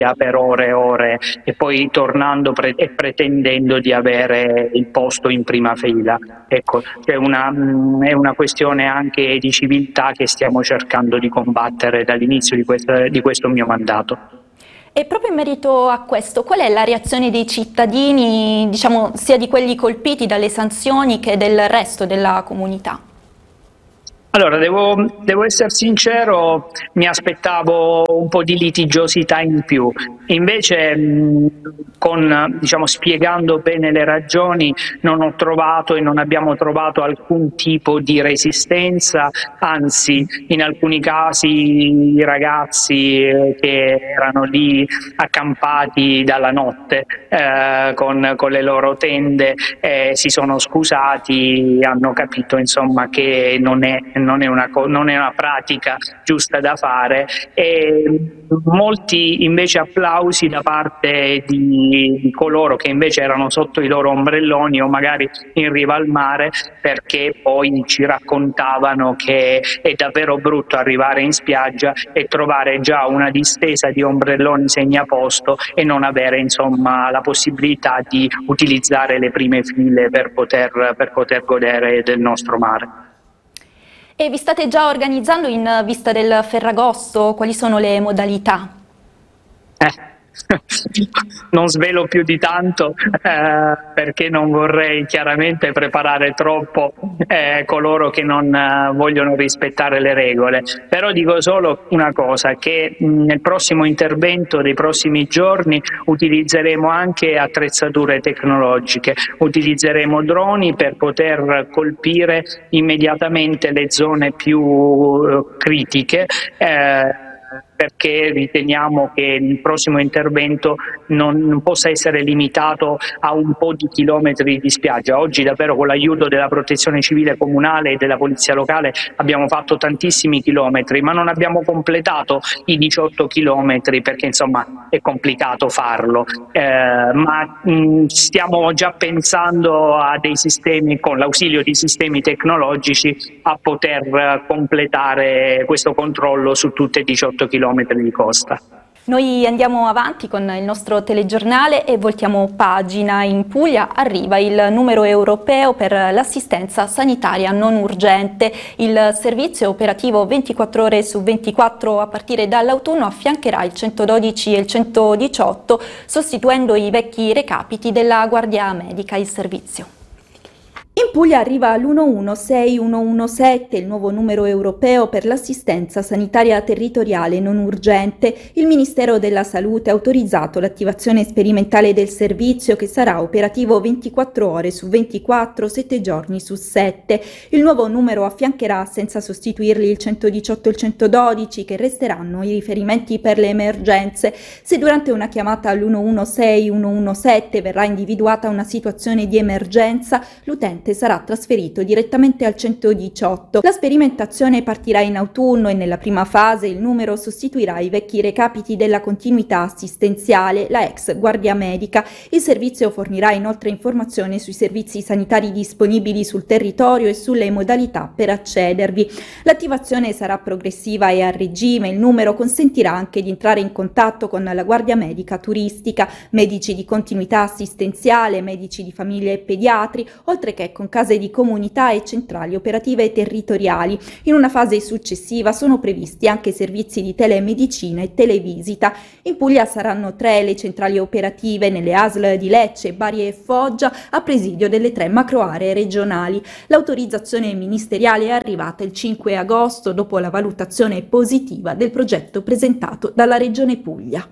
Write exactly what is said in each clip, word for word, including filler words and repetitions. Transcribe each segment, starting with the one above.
per ore e ore e poi tornando pre e pretendendo di avere il posto in prima fila. Ecco, c'è una, mh, è una questione anche di civiltà che stiamo cercando di combattere dall'inizio di, di questo mio mandato. E proprio in merito a questo, qual è la reazione dei cittadini, diciamo, sia di quelli colpiti dalle sanzioni che del resto della comunità? Allora, devo, devo essere sincero, mi aspettavo un po' di litigiosità in più, invece mh, con, diciamo, spiegando bene le ragioni non ho trovato e non abbiamo trovato alcun tipo di resistenza, anzi in alcuni casi i ragazzi eh, che erano lì accampati dalla notte eh, con, con le loro tende eh, si sono scusati, hanno capito insomma che non è Non è, una, non è una pratica giusta da fare, e molti invece applausi da parte di, di coloro che invece erano sotto i loro ombrelloni o magari in riva al mare, perché poi ci raccontavano che è davvero brutto arrivare in spiaggia e trovare già una distesa di ombrelloni segnaposto e non avere insomma la possibilità di utilizzare le prime file per poter, per poter godere del nostro mare. E vi state già organizzando in vista del Ferragosto? Quali sono le modalità? Eh. Non svelo più di tanto eh, perché non vorrei chiaramente preparare troppo eh, coloro che non eh, vogliono rispettare le regole, però dico solo una cosa, che mh, nel prossimo intervento dei prossimi giorni utilizzeremo anche attrezzature tecnologiche, utilizzeremo droni per poter colpire immediatamente le zone più eh, critiche, eh, perché riteniamo che il prossimo intervento non, non possa essere limitato a un po' di chilometri di spiaggia. Oggi davvero con l'aiuto della protezione civile comunale e della polizia locale abbiamo fatto tantissimi chilometri, ma non abbiamo completato i diciotto chilometri perché insomma è complicato farlo, eh, ma mh, stiamo già pensando a dei sistemi, con l'ausilio di sistemi tecnologici, a poter completare questo controllo su tutte e diciotto chilometri di costa. Noi andiamo avanti con il nostro telegiornale e voltiamo pagina. In Puglia arriva il numero europeo per l'assistenza sanitaria non urgente. Il servizio operativo ventiquattro ore su ventiquattro a partire dall'autunno affiancherà il centododici e il centodiciotto, sostituendo i vecchi recapiti della Guardia Medica. Il servizio. In Puglia arriva l'uno uno sei uno uno sette, il nuovo numero europeo per l'assistenza sanitaria territoriale non urgente. Il Ministero della Salute ha autorizzato l'attivazione sperimentale del servizio, che sarà operativo ventiquattro ore su ventiquattro, sette giorni su sette. Il nuovo numero affiancherà, senza sostituirli, il centodiciotto e il centododici, che resteranno i riferimenti per le emergenze. Se durante una chiamata all'uno uno sei uno uno sette verrà individuata una situazione di emergenza, l'utente sarà trasferito direttamente al centodiciotto. La sperimentazione partirà in autunno e nella prima fase il numero sostituirà i vecchi recapiti della continuità assistenziale, la ex Guardia Medica. Il servizio fornirà inoltre informazioni sui servizi sanitari disponibili sul territorio e sulle modalità per accedervi. L'attivazione sarà progressiva e a regime. Il numero consentirà anche di entrare in contatto con la Guardia Medica turistica, medici di continuità assistenziale, medici di famiglia e pediatri, oltre che con case di comunità e centrali operative territoriali. In una fase successiva sono previsti anche servizi di telemedicina e televisita. In Puglia saranno tre le centrali operative nelle A S L di Lecce, Bari e Foggia, a presidio delle tre macroaree regionali. L'autorizzazione ministeriale è arrivata il cinque agosto, dopo la valutazione positiva del progetto presentato dalla Regione Puglia.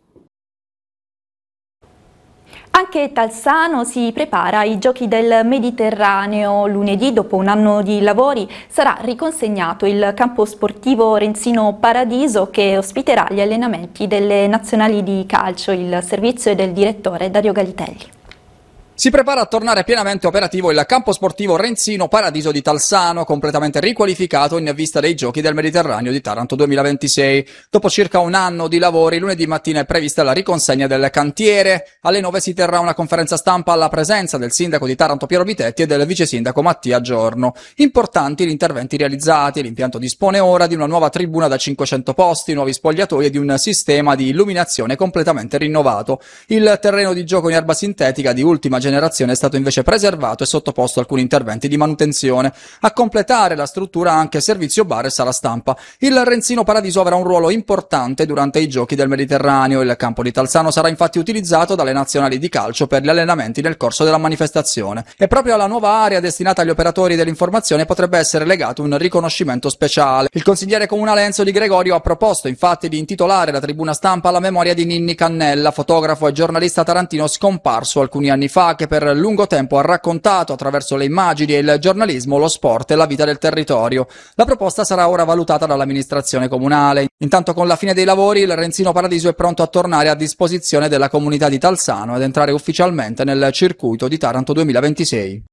Anche Talsano si prepara ai Giochi del Mediterraneo. Lunedì, dopo un anno di lavori, sarà riconsegnato il campo sportivo Renzino Paradiso, che ospiterà gli allenamenti delle nazionali di calcio. Il servizio è del direttore Dario Galitelli. Si prepara a tornare pienamente operativo il campo sportivo Renzino Paradiso di Talsano, completamente riqualificato in vista dei Giochi del Mediterraneo di Taranto duemilaventisei. Dopo circa un anno di lavori, lunedì mattina è prevista la riconsegna del cantiere. Alle nove si terrà una conferenza stampa alla presenza del sindaco di Taranto Piero Vitetti e del vice sindaco Mattia Giorno. Importanti gli interventi realizzati. L'impianto dispone ora di una nuova tribuna da cinquecento posti, nuovi spogliatoi e di un sistema di illuminazione completamente rinnovato. Il terreno di gioco in erba sintetica di ultima generazione è stato invece preservato e sottoposto a alcuni interventi di manutenzione. A completare la struttura anche servizio bar e sala stampa. Il Renzino Paradiso avrà un ruolo importante durante i Giochi del Mediterraneo. Il campo di Talsano sarà infatti utilizzato dalle nazionali di calcio per gli allenamenti nel corso della manifestazione. E proprio alla nuova area destinata agli operatori dell'informazione potrebbe essere legato un riconoscimento speciale. Il consigliere comunale Enzo Di Gregorio ha proposto infatti di intitolare la tribuna stampa alla memoria di Ninni Cannella, fotografo e giornalista tarantino scomparso alcuni anni fa, che per lungo tempo ha raccontato attraverso le immagini e il giornalismo lo sport e la vita del territorio. La proposta sarà ora valutata dall'amministrazione comunale. Intanto, con la fine dei lavori, il Renzino Paradiso è pronto a tornare a disposizione della comunità di Talsano ed entrare ufficialmente nel circuito di Taranto duemilaventisei.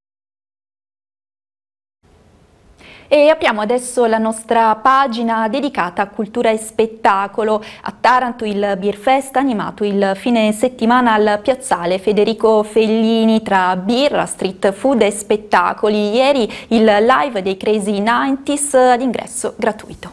E apriamo adesso la nostra pagina dedicata a cultura e spettacolo. A Taranto il Beer Fest ha animato il fine settimana al piazzale Federico Fellini tra birra, street food e spettacoli. Ieri il live dei Crazy novanta ad ingresso gratuito.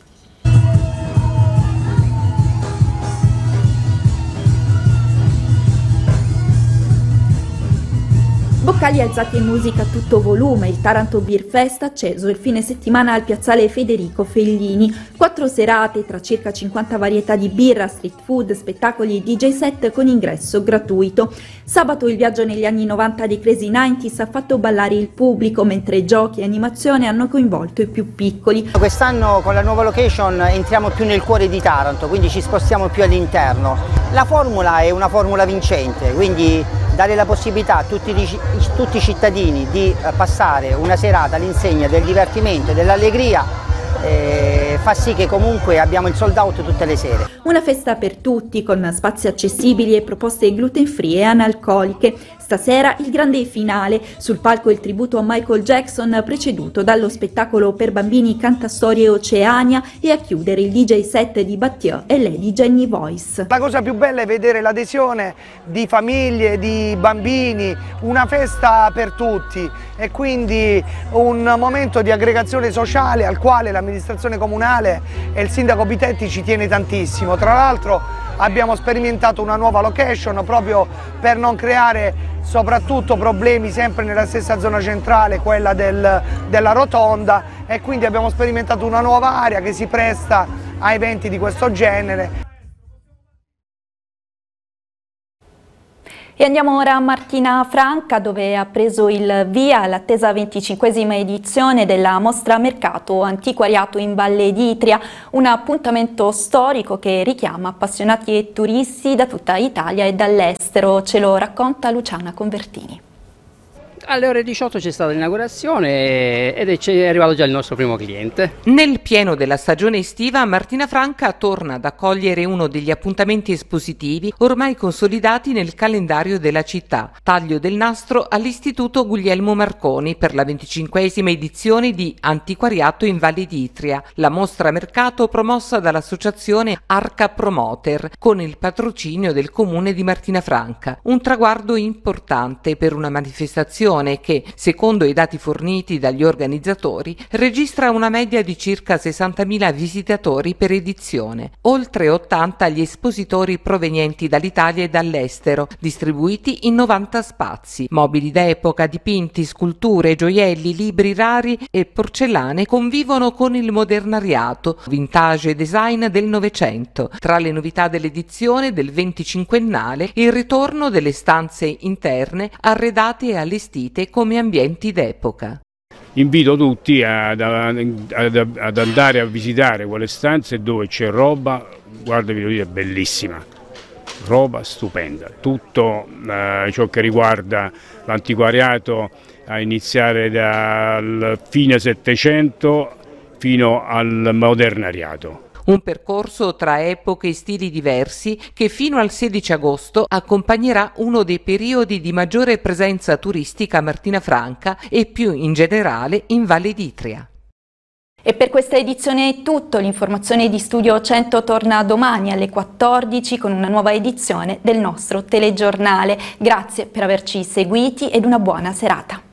Boccali alzati e musica a tutto volume, il Taranto Beer Fest acceso il fine settimana al piazzale Federico Fellini. Quattro serate tra circa cinquanta varietà di birra, street food, spettacoli e D J set con ingresso gratuito. Sabato il viaggio negli anni novanta dei Crazy novanta ha fatto ballare il pubblico, mentre giochi e animazione hanno coinvolto i più piccoli. Quest'anno con la nuova location entriamo più nel cuore di Taranto, quindi ci spostiamo più all'interno. La formula è una formula vincente, quindi dare la possibilità a tutti, tutti i cittadini di passare una serata all'insegna del divertimento e dell'allegria eh, fa sì che comunque abbiamo il sold out tutte le sere. Una festa per tutti, con spazi accessibili e proposte gluten free e analcoliche. Stasera il grande finale, sul palco il tributo a Michael Jackson preceduto dallo spettacolo per bambini Cantastorie Oceania e a chiudere il D J set di Battieu e Lady Jenny Voice. La cosa più bella è vedere l'adesione di famiglie, di bambini, una festa per tutti e quindi un momento di aggregazione sociale al quale l'amministrazione comunale e il sindaco Vitetti ci tiene tantissimo. Tra l'altro abbiamo sperimentato una nuova location proprio per non creare soprattutto problemi sempre nella stessa zona centrale, quella del, della rotonda, e quindi abbiamo sperimentato una nuova area che si presta a eventi di questo genere. E andiamo ora a Martina Franca, dove ha preso il via l'attesa venticinquesima edizione della Mostra Mercato Antiquariato in Valle d'Itria, un appuntamento storico che richiama appassionati e turisti da tutta Italia e dall'estero. Ce lo racconta Luciana Convertini. Alle ore diciotto c'è stata l'inaugurazione ed è arrivato già il nostro primo cliente. Nel pieno della stagione estiva, Martina Franca torna ad accogliere uno degli appuntamenti espositivi ormai consolidati nel calendario della città. Taglio del nastro all'Istituto Guglielmo Marconi per la venticinquesima edizione di Antiquariato in Valle d'Itria, la mostra mercato promossa dall'associazione Arca Promoter con il patrocinio del comune di Martina Franca. Un traguardo importante per una manifestazione che, secondo i dati forniti dagli organizzatori, registra una media di circa sessantamila visitatori per edizione, oltre ottanta gli espositori provenienti dall'Italia e dall'estero, distribuiti in novanta spazi. Mobili d'epoca, dipinti, sculture, gioielli, libri rari e porcellane convivono con il modernariato, vintage e design del Novecento. Tra le novità dell'edizione del venticinquennale, il ritorno delle stanze interne arredate e allestite come ambienti d'epoca. Invito tutti ad, ad, ad andare a visitare quelle stanze dove c'è roba, guarda, vi devo dire, bellissima, roba stupenda, tutto eh, ciò che riguarda l'antiquariato a iniziare dal fine Settecento fino al modernariato. Un percorso tra epoche e stili diversi che fino al sedici agosto accompagnerà uno dei periodi di maggiore presenza turistica a Martina Franca e più in generale in Valle d'Itria. E per questa edizione è tutto, l'informazione di Studio cento torna domani alle quattordici con una nuova edizione del nostro telegiornale. Grazie per averci seguiti ed una buona serata.